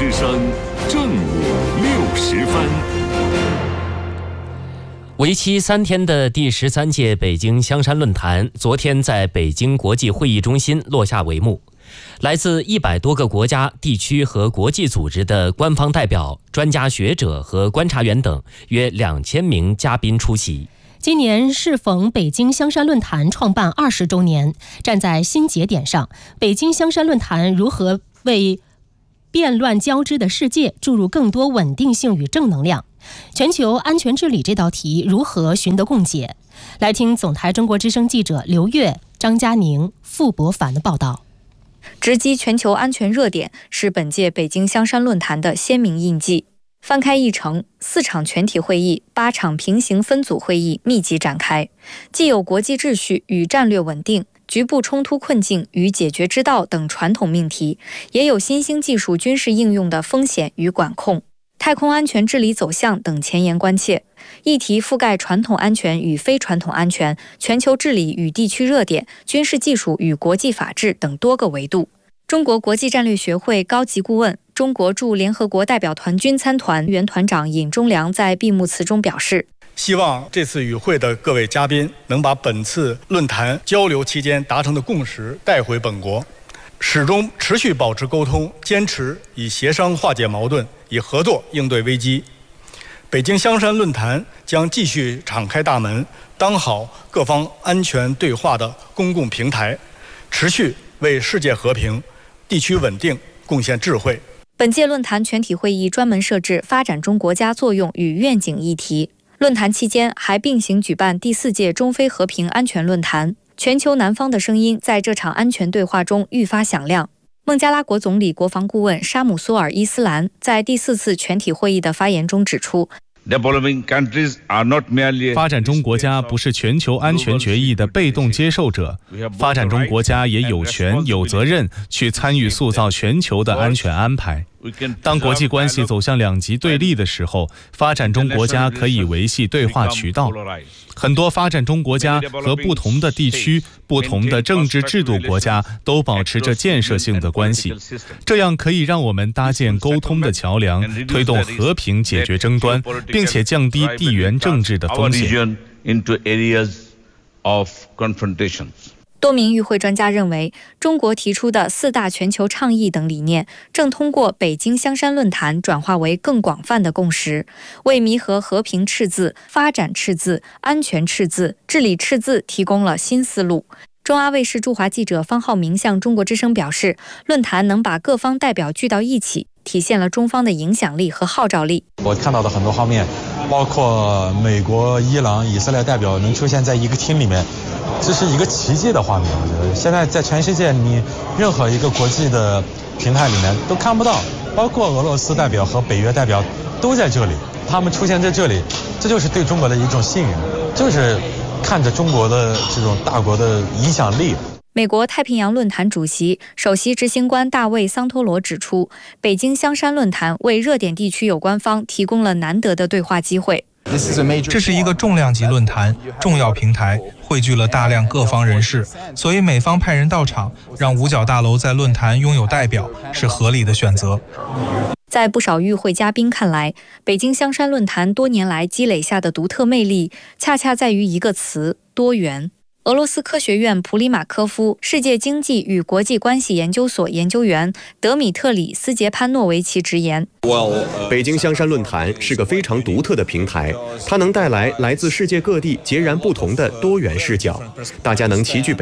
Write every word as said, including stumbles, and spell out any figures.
之声正午六时分。 为期三天的第十三届北京香山论坛昨天在北京国际会议中心落下帷幕。来自一百多个国家、地区和国际组织的官方代表、专家学者和观察员等约两千名嘉宾出席。 今年适逢北京香山论坛创办二十周年，站在新节点上，北京香山论坛如何为变乱交织的世界注入更多稳定性与正能量？全球安全治理这道题如何寻得共解？来听总台中国之声记者刘越、张佳宁、傅博凡的报道。 直击全球安全热点是本届北京香山论坛的鲜明印记。翻开议程，四场全体会议、八场平行分组会议密集展开，既有国际秩序与战略稳定、局部冲突困境与解决之道等传统命题，也有新兴技术军事应用的风险与管控、太空安全治理走向等前沿关切。议题覆盖传统安全与非传统安全、全球治理与地区热点、军事技术与国际法治等多个维度。中国国际战略学会高级顾问、中国驻联合国代表团军参团原团长尹忠良在闭幕词中表示， 希望这次与会的各位嘉宾能把本次论坛交流期间达成的共识带回本国，始终持续保持沟通，坚持以协商化解矛盾，以合作应对危机。北京香山论坛将继续敞开大门，当好各方安全对话的公共平台，持续为世界和平、地区稳定贡献智慧。 本届论坛全体会议专门设置发展中国家作用与愿景议题。论坛期间还并行举办第四届中非和平安全论坛，全球南方的声音在这场安全对话中愈发响亮。孟加拉国总理国防顾问沙姆苏尔伊斯兰在第四次全体会议的发言中指出， 发展中国家不是全球安全决议的被动接受者，发展中国家也有权有责任去参与塑造全球的安全安排。当国际关系走向两极对立的时候，发展中国家可以维系对话渠道。很多发展中国家和不同的地区、不同的政治制度国家都保持着建设性的关系，这样可以让我们搭建沟通的桥梁，推动和平解决争端，并且降低地缘政治的风险。 多名与会专家认为，中国提出的四大全球倡议等理念，正通过北京香山论坛转化为更广泛的共识，为弥合和平赤字、发展赤字、安全赤字、治理赤字提供了新思路。中阿卫视驻华记者方浩明向中国之声表示，论坛能把各方代表聚到一起，体现了中方的影响力和号召力。 我看到的很多画面，包括美国、伊朗、以色列代表能出现在一个厅里面，这是一个奇迹的画面。我觉得现在在全世界，你任何一个国际的平台里面都看不到，包括俄罗斯代表和北约代表都在这里，他们出现在这里，这就是对中国的一种信任，就是看着中国的这种大国的影响力。 美国太平洋论坛主席、首席执行官大卫·桑托罗指出，北京香山论坛为热点地区有关方提供了难得的对话机会。 这是一个重量级论坛，重要平台，汇聚了大量各方人士，所以美方派人到场，让五角大楼在论坛拥有代表，是合理的选择。 在不少与会嘉宾看来，北京香山论坛多年来积累下的独特魅力，恰恰在于一个词：多元。俄罗斯科学院普里马科夫世界经济与国际关系研究所研究员德米特里斯杰潘诺维奇直言， 北京香山论坛是个非常独特的平台，它能带来来自世界各地截然不同的多元视角，大家能齐聚北